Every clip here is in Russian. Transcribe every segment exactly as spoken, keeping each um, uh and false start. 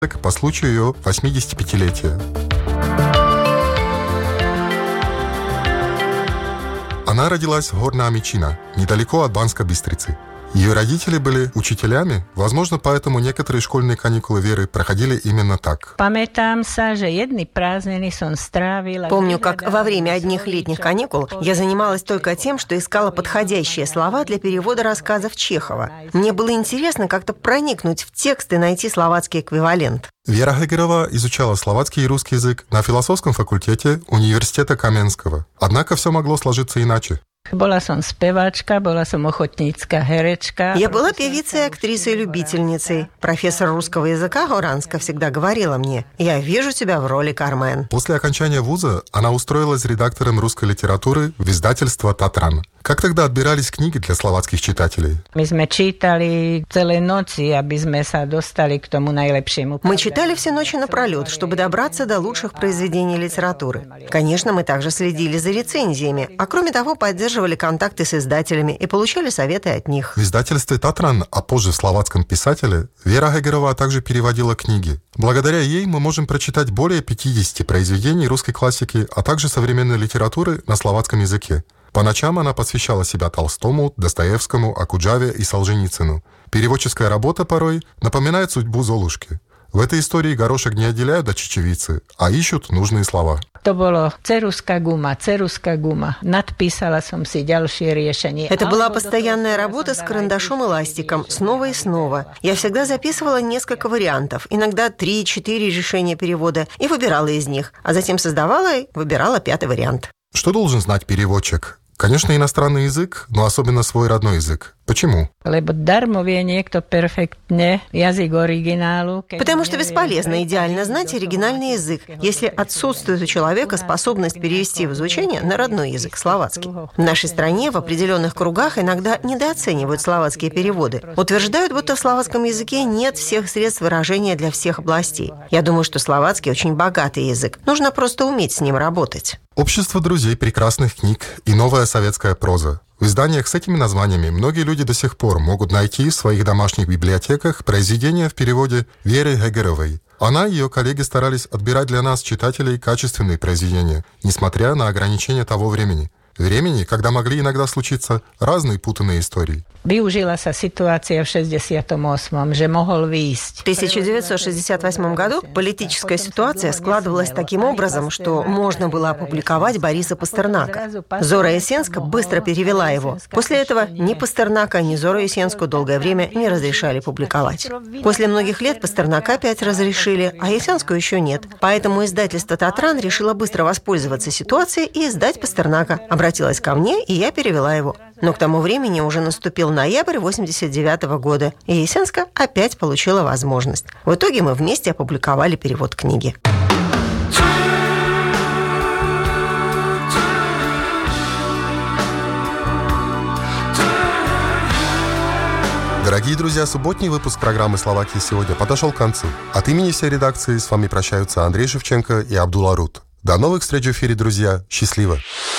по случаю ее восьмидесятипятилетия. Она родилась в Горная Мичина, недалеко от Банской Бистрицы. Ее родители были учителями, возможно, поэтому некоторые школьные каникулы Веры проходили именно так. Помню, как во время одних летних каникул я занималась только тем, что искала подходящие слова для перевода рассказов Чехова. Мне было интересно как-то проникнуть в текст и найти словацкий эквивалент. Вера Хегерова изучала словацкий и русский язык на философском факультете Университета Каменского. Однако все могло сложиться иначе. Я была певицей и актрисой-любительницей. Профессор русского языка Горанска всегда говорила мне: «Я вижу тебя в роли Кармен». После окончания вуза она устроилась редактором русской литературы в издательство «Татран». Как тогда отбирались книги для словацких читателей? Мы читали все ночи напролет, чтобы добраться до лучших произведений литературы. Конечно, мы также следили за рецензиями, а кроме того поддерживали контакты с издателями и получали советы от них. В издательстве «Татран», а позже в словацком писателе, Вера Хегерова также переводила книги. Благодаря ей мы можем прочитать более пятидесяти произведений русской классики, а также современной литературы на словацком языке. По ночам она посвящала себя Толстому, Достоевскому, Окуджаве и Солженицыну. Переводческая работа порой напоминает судьбу Золушки. В этой истории горошек не отделяют от чечевицы, а ищут нужные слова. Это была постоянная работа с карандашом и ластиком, снова и снова. Я всегда записывала несколько вариантов, иногда три-четыре решения перевода, и выбирала из них, а затем создавала и выбирала пятый вариант. Что должен знать переводчик? Конечно, иностранный язык, но особенно свой родной язык. Почему? Потому что бесполезно идеально знать оригинальный язык, если отсутствует у человека способность перевести в звучание на родной язык, словацкий. В нашей стране в определенных кругах иногда недооценивают словацкие переводы. Утверждают, будто в словацком языке нет всех средств выражения для всех областей. Я думаю, что словацкий очень богатый язык. Нужно просто уметь с ним работать. Общество друзей прекрасных книг и новая советская проза. В изданиях с этими названиями многие люди до сих пор могут найти в своих домашних библиотеках произведения в переводе Веры Хегеровой. Она и ее коллеги старались отбирать для нас, читателей, качественные произведения, несмотря на ограничения того времени. Времени, когда могли иногда случиться разные путанные истории. Využila sa situácia v šesťdesiatom ôsmom, že mohol výjsť. В тысяча девятьсот шестьдесят восьмом году политическая ситуация складывалась таким образом, что можно было опубликовать Бориса Пастернака. Зора Есенска быстро перевела его. После этого ни Пастернака, ни Зору Есенску долгое время не разрешали публиковать. После многих лет Пастернака опять разрешили, а Есенску еще нет. Поэтому издательство «Татран» решило быстро воспользоваться ситуацией и издать Пастернака. Обратилась ко мне, и я перевела его. Но к тому времени уже наступил ноябрь восемьдесят девятого года, и Есенска опять получила возможность. В итоге мы вместе опубликовали перевод книги. Дорогие друзья, субботний выпуск программы «Словакия сегодня» подошел к концу. От имени всей редакции с вами прощаются Андрей Шевченко и Абдул Арут. До новых встреч в эфире, друзья. Счастливо!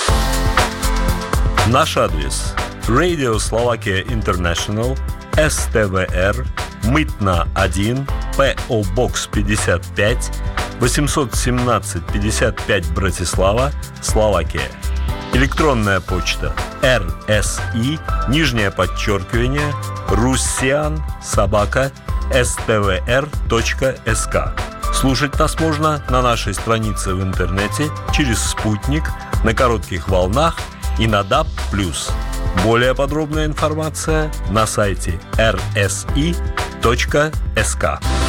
Наш адрес: Radio Slovakia International, эс тэ вэ эр, Мытна один, пэ о Box пятьдесят пять, восемьсот семнадцать пятьдесят пять, Братислава, Словакия. Электронная почта: эр эс и, нижнее подчеркивание, russian собака эс тэ вэ эр точка эс ка. Слушать нас можно на нашей странице в интернете, через спутник, на коротких волнах и на даб плюс. Более подробная информация на сайте эр эс и точка эс ка.